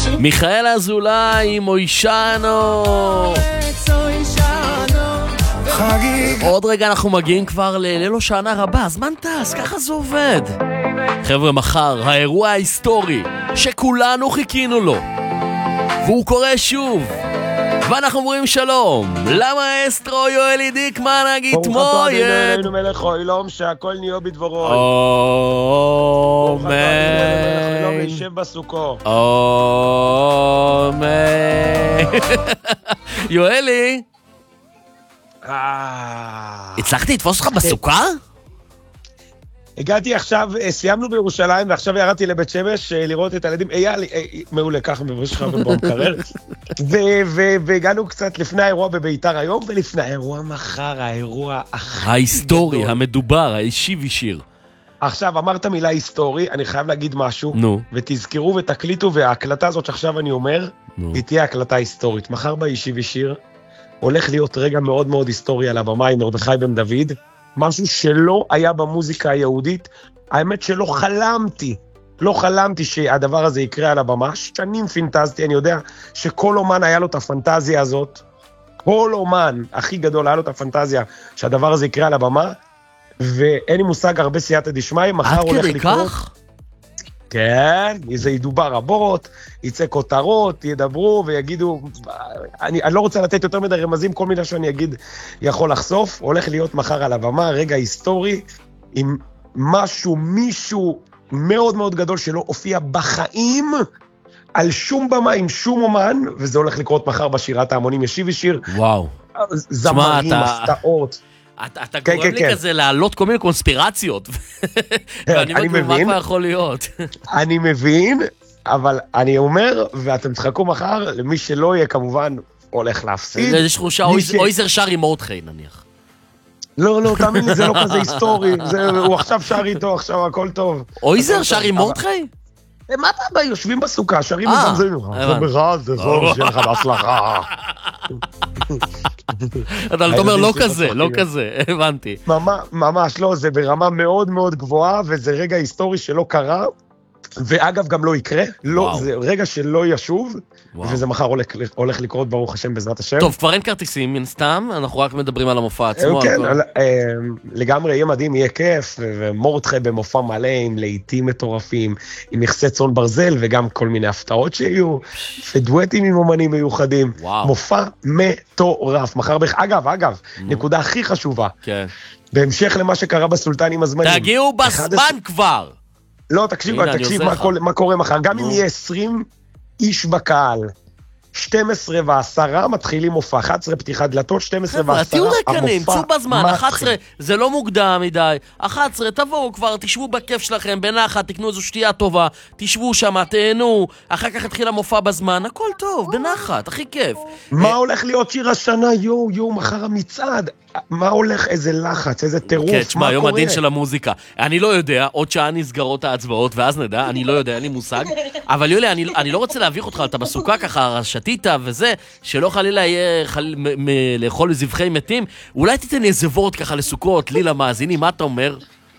מיכאל אזולאי, מוישנו. עוד רגע אנחנו מגיעים כבר ללילו שנה רבה, זמן טס, ככה זה עובד. חבר'ה, מחר האירוע ההיסטורי שכולנו חיכינו לו, והוא קורה שוב, ואנחנו אומרים שלום למאסטרו יואלי דיקמן הגיטמויד. ברוך אתה אדינו אלינו מלך העולם שהכל נהיה בדברו. אמן. לא מישב בסוכו. אמן. יואלי, הצלחתי לתפוס אותך בסוכה? הגעתי עכשיו, סיימנו בירושלים, ועכשיו ירדתי לבית שמש לראות את הילדים. אייל, מעולה, ככה מבושך ובמקרר. והגענו קצת לפני האירוע בביתר היום, ולפני האירוע מחר, האירוע ההיסטורי, המדובר, האישי ושיר. עכשיו, אמרת מילה היסטורי, אני חייב להגיד משהו, ותזכרו ותקליטו, וההקלטה הזאת שעכשיו אני אומר, היא תהיה הקלטה היסטורית. מחר באישי ושיר, הולך להיות רגע מאוד מאוד היסטורי על הבמה עם מרדכי בן דוד, משהו שלא היה במוזיקה היהודית. האמת שלא חלמתי שהדבר הזה יקרה על הבמה. שנים פינטזתי, אני יודע שכל אומן היה לו את הפנטזיה הזאת, כל אומן הכי גדול היה לו את הפנטזיה שהדבר הזה יקרה על הבמה, ואין לי מושג, הרבה סייעתא דשמיא, מחר הולך לקרות. כן, זה ידובר רבות, יצא כותרות, ידברו ויגידו, אני לא רוצה לתת יותר מדי רמזים, כל מילה שאני אגיד יכול לחשוף, הולך להיות מחר על הבמה, רגע היסטורי, עם מישהו מאוד מאוד גדול שלא הופיע בחיים, על שום במה, עם שום אומן, וזה הולך לקרות מחר בשירת ההמונים, ישיב ושיר. וואו. זמרים, הפתעות. אתה גורם לי כזה להעלות כל מיני קונספירציות. ואני מבין מה כבר יכול להיות. אני מבין, אבל אני אומר, ואתם תחכו מחר, למי שלא יהיה כמובן הולך להפסיד. יש תחושה, אויזר שר עם מורדכי נניח. לא, תאמין לי, זה לא כזה היסטורי. הוא עכשיו שר איתו, עכשיו הכל טוב. אויזר שר עם מורדכי? מה אתה יושבים בסוכה, שרים מזמזמים. זה בכלל, זה זו, שיהיה לך בהצלחה. אתה אומר לא כזה, הבנתי. ממש לא, זה ברמה מאוד מאוד גבוהה, וזה רגע היסטורי שלא קרה, ואגב גם לא יקרה, זה רגע שלא ישוב, וזה מחר הולך לקרות ברוך השם בעזרת השם. טוב, כבר אין כרטיסים מן סתם, אנחנו רק מדברים על המופע עצמו. כן, לגמרי יהיה מדהים, יהיה כיף, ומורדכי במופע מלא עם לעיתים מטורפים, עם מכסה צאן ברזל, וגם כל מיני הפתעות שיהיו, ודואטים עם אומנים מיוחדים, מופע מטורף. מחר אגב, נקודה הכי חשובה, בהמשך למה שקרה בסולטן עם הזמנים. תגיעו בזמן כבר. לא, תקשיב מה קורה מחר. גם אם יהיה 20 איש בקהל, 12 ו10 מתחילים מופע, 11 פתיחת דלתות, 12 ו10 המופע. תהיו רקנים, צאו בזמן, 11 זה לא מוקדם מדי, 11 תבואו כבר, תשבו בכיף שלכם, בנחת, תקנו איזו שתייה טובה, תשבו שם, תהנו, אחר כך התחיל המופע בזמן, הכל טוב, בנחת, הכי כיף. מה הולך להיות שיר השנה? יו, מחר המצעד. מה הולך, איזה לחץ, איזה טירוף, כן, תשמע, יום הדין של המוזיקה. אני לא יודע, עוד שעה נסגרות ההצבעות, ואז נדע, אני לא יודע, אין לי מושג. אבל יולי, אני לא רוצה להביך אותך, אתה בסוכה ככה, שתית וזה, שלא חלילה יהיה לאכול זבחי מתים. אולי תיתן לי איזה וורט ככה לסוכות, לי למאזינים, מה אתה אומר?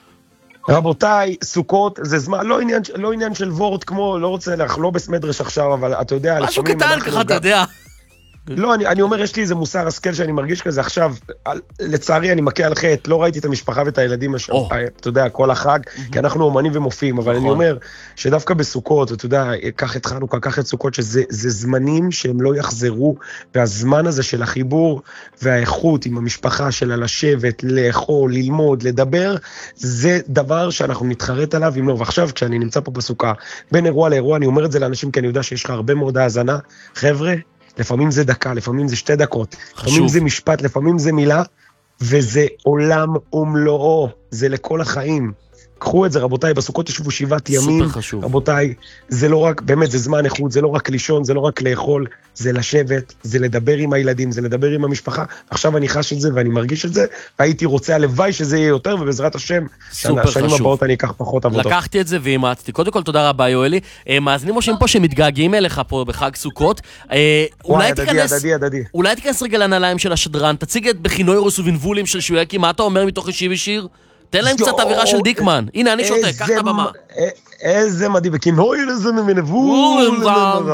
רבותיי, סוכות זה זמן, לא עניין של וורט כמו, לא רוצה לא בסמדרש עכשיו, אבל אתה יודע, משהו קטן ככה, אתה יודע. לא, אני אומר, יש לי איזה מוסר השכל שאני מרגיש כזה עכשיו, לצערי אני מכה על חטא, לא ראיתי את המשפחה ואת הילדים, אתה יודע, כל החג, כי אנחנו אומנים ומופיעים, אבל אני אומר שדווקא בסוכות, אתה יודע, קח את חנוכה, קח את סוכות, שזה זמנים שהם לא יחזרו, והזמן הזה של החיבור והאיכות עם המשפחה שלה לשבת, לאכול, ללמוד, לדבר, זה דבר שאנחנו נתחרט עליו, אם לא, ועכשיו כשאני נמצא פה בסוכה, בין אירוע לאירוע, אני אומר את זה לאנשים, כי אני יודע שיש לך הרבה מאוד האזנה, חבר'ה, לפעמים זה דקה, לפעמים זה 2 דקות, לפעמים זה משפט, לפעמים זה מילה, וזה עולם ומלואו, זה לכל החיים. קחו את זה, רבותיי, בסוכות ישבו 7 ימים, רבותיי, זה לא רק, באמת, זה זמן איכות, זה לא רק לישון, זה לא רק לאכול, זה לשבת, זה לדבר עם הילדים, זה לדבר עם המשפחה. עכשיו אני חש את זה ואני מרגיש את זה, והייתי רוצה, הלוואי שזה יהיה יותר, ובעזרת השם, שנים הבאות אני אקח פחות עבודות. לקחתי את זה ואימצתי. קודם כל, תודה רבה, יואלי. מאזינים מושבים פה שמתגעגעים אליך פה בחג סוכות. אולי תיכנס רגע לנעליים של השדרן, תציג את בכינוירוס ובנבולים של שויקי, מה אתה אומר מתוך אישי ושיר? תן להם קצת אווירה של דיקמן. הנה, אני שותק, קח את הבמה. איזה מדהים, וכינוי לזה מנבול.